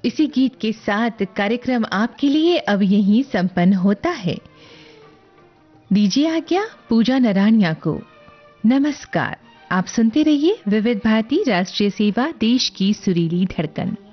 इसी गीत के साथ कार्यक्रम आपके लिए अब यहीं संपन्न होता है। दीजिए आज्ञा पूजा नरानिया को। नमस्कार। आप सुनते रहिए विविध भारती राष्ट्रीय सेवा, देश की सुरीली धड़कन।